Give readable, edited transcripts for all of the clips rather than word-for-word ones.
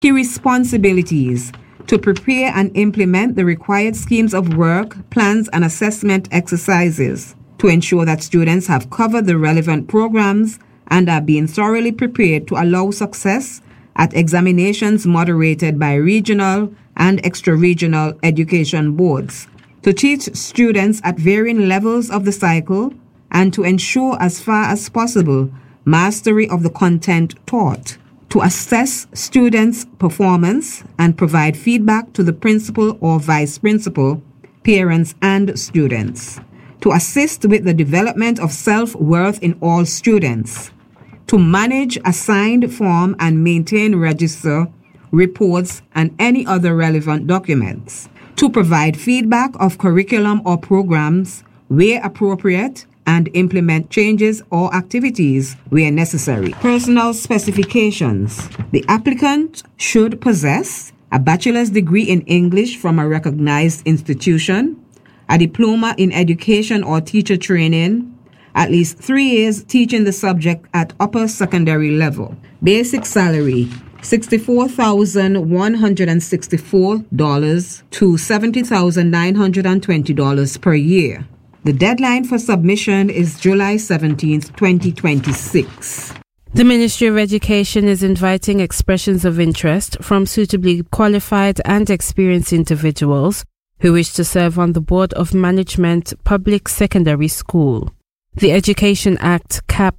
Key responsibilities: to prepare and implement the required schemes of work, plans, and assessment exercises, to ensure that students have covered the relevant programs and are being thoroughly prepared to allow success at examinations moderated by regional and extra-regional education boards, to teach students at varying levels of the cycle, and to ensure as far as possible mastery of the content taught, to assess students' performance and provide feedback to the principal or vice principal, parents, and students, to assist with the development of self-worth in all students, to manage assigned form and maintain register, reports, and any other relevant documents, to provide feedback of curriculum or programs where appropriate, and implement changes or activities where necessary. Personal specifications. The applicant should possess a bachelor's degree in English from a recognized institution, a diploma in education or teacher training, at least 3 years teaching the subject at upper secondary level. Basic salary: $64,164 to $70,920 per year. The deadline for submission is July 17, 2026. The Ministry of Education is inviting expressions of interest from suitably qualified and experienced individuals who wish to serve on the Board of Management Public Secondary School. The Education Act Cap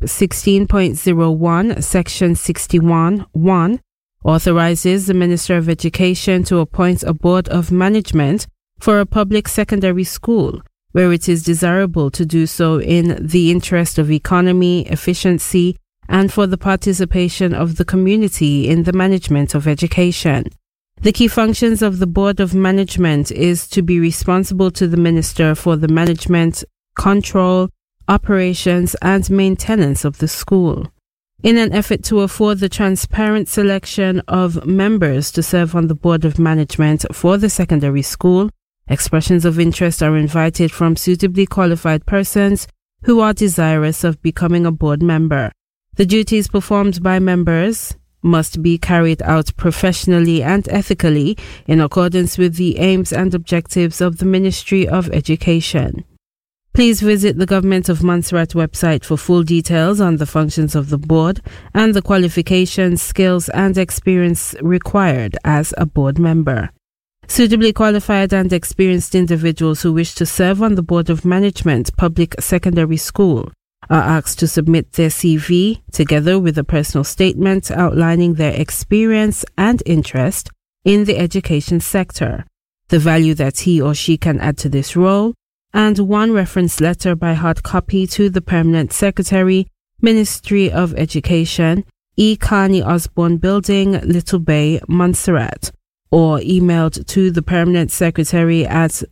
16.01 Section 61(1) authorizes the Minister of Education to appoint a Board of Management for a public secondary school where it is desirable to do so in the interest of economy, efficiency, and for the participation of the community in the management of education. The key functions of the Board of Management is to be responsible to the Minister for the management, control, operations, and maintenance of the school. In an effort to afford the transparent selection of members to serve on the Board of Management for the secondary school, expressions of interest are invited from suitably qualified persons who are desirous of becoming a board member. The duties performed by members must be carried out professionally and ethically in accordance with the aims and objectives of the Ministry of Education. Please visit the Government of Montserrat website for full details on the functions of the board and the qualifications, skills, and experience required as a board member. Suitably qualified and experienced individuals who wish to serve on the Board of Management Public Secondary School are asked to submit their CV together with a personal statement outlining their experience and interest in the education sector, the value that he or she can add to this role, and one reference letter by hard copy to the Permanent Secretary, Ministry of Education, E. Carney Osborne Building, Little Bay, Montserrat, or emailed to the Permanent Secretary at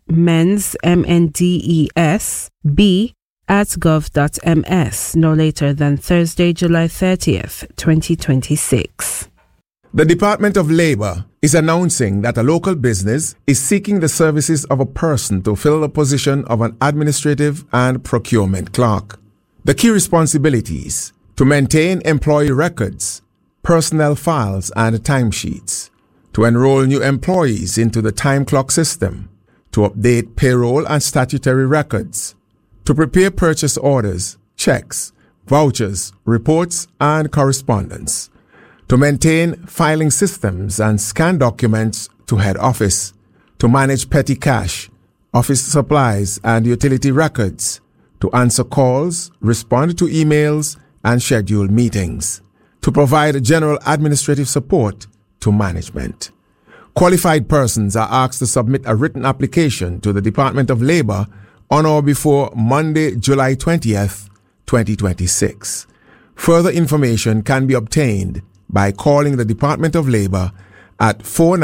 mensb@gov.ms no later than Thursday, July 30th, 2026. The Department of Labor is announcing that a local business is seeking the services of a person to fill the position of an administrative and procurement clerk. The key responsibilities: to maintain employee records, personnel files, and timesheets, to enroll new employees into the time clock system, to update payroll and statutory records, to prepare purchase orders, checks, vouchers, reports, and correspondence, to maintain filing systems and scan documents to head office, to manage petty cash, office supplies, and utility records, to answer calls, respond to emails, and schedule meetings, to provide general administrative support to management. Qualified persons are asked to submit a written application to the Department of Labor on or before Monday, July 20th, 2026. Further information can be obtained by calling the Department of Labor at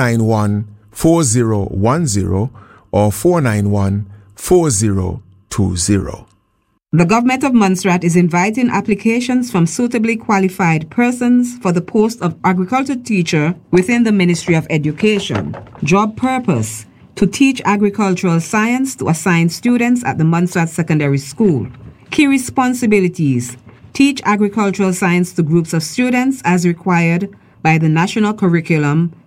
491-4010 or 491-4020. The Government of Montserrat is inviting applications from suitably qualified persons for the post of agriculture teacher within the Ministry of Education. Job purpose: to teach agricultural science to assigned students at the Montserrat Secondary School. Key responsibilities: teach agricultural science to groups of students as required by the National Curriculum